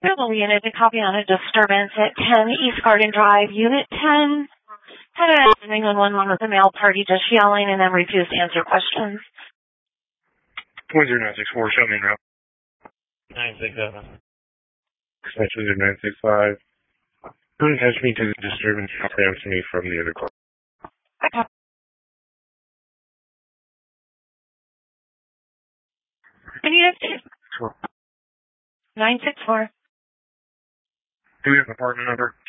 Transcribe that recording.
Civil unit to copy on a disturbance at 10 East Garden Drive, Unit 10. Had an 911 with the male party just yelling and then refused to answer questions. 20964, show me now. 967. Extension 965. Who attached me to the disturbance and to me from the other car? Okay. Unit 2. 964. Do we have an apartment number?